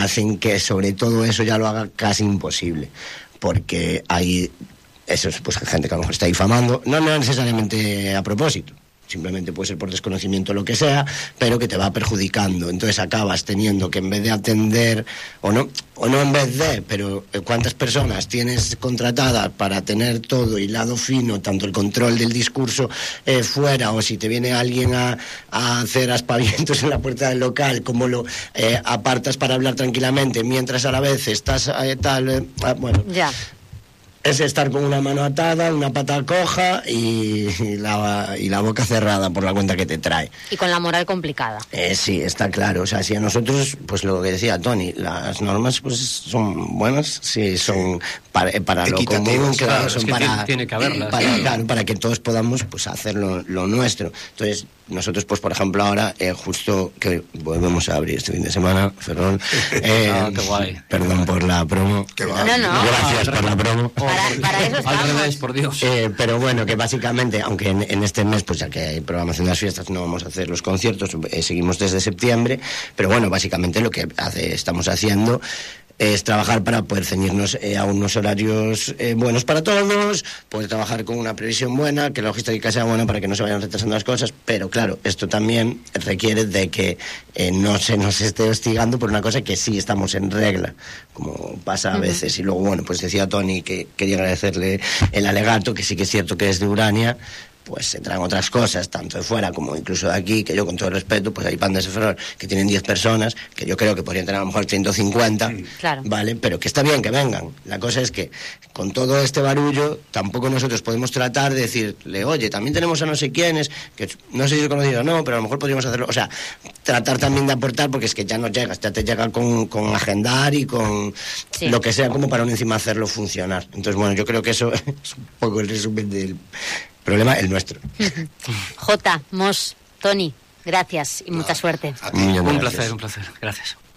hacen que sobre todo eso ya lo haga casi imposible, porque hay eso es pues gente que a lo mejor está difamando, no necesariamente a propósito, simplemente puede ser por desconocimiento o lo que sea, pero que te va perjudicando. Entonces acabas teniendo que, en vez de atender, o no en vez de, pero cuántas personas tienes contratadas para tener todo hilado fino, tanto el control del discurso fuera, o si te viene alguien a hacer aspavientos en la puerta del local, como lo apartas para hablar tranquilamente, mientras a la vez estás bueno... Ya. Es estar con una mano atada, una pata coja y la boca cerrada por la cuenta que te trae. Y con la moral complicada. Sí, está claro. O sea, si a nosotros, pues lo que decía Tony, las normas pues son buenas, sí, son para lo común, claro, son para... Tiene que haberlas. Para que todos podamos pues hacer lo nuestro. Entonces, nosotros, pues por ejemplo, ahora, justo que volvemos a abrir este fin de semana, Ferrol, qué guay. Perdón por la promo. No. Gracias por la promo. Para eso estamos. Al revés, por Dios. Pero bueno, que básicamente, aunque en este mes, pues ya que hay programación de las fiestas, no vamos a hacer los conciertos, seguimos desde septiembre, pero bueno, básicamente lo que estamos haciendo es trabajar para poder ceñirnos a unos horarios buenos para todos, poder trabajar con una previsión buena, que la logística sea buena para que no se vayan retrasando las cosas, pero claro, esto también requiere de que no se nos esté hostigando por una cosa que sí estamos en regla, como pasa a veces. Y luego, bueno, pues decía Tony que quería agradecerle el alegato, que sí que es cierto que es de Urania, pues entran otras cosas, tanto de fuera como incluso de aquí, que yo con todo el respeto, pues hay bandas de Ferrol que tienen 10 personas, que yo creo que podrían tener a lo mejor 150, claro. ¿vale? Pero que está bien que vengan. La cosa es que con todo este barullo, tampoco nosotros podemos tratar de decirle, oye, también tenemos a no sé quiénes, que no sé si es conocido o no, pero a lo mejor podríamos hacerlo, o sea, tratar también de aportar, porque es que ya no llegas, ya te llega con agendar y con lo que sea, como para encima hacerlo funcionar. Entonces, bueno, yo creo que eso es un poco el resumen del problema, el nuestro. Jota, Mos, Tony, gracias y mucha suerte. Un placer. Gracias.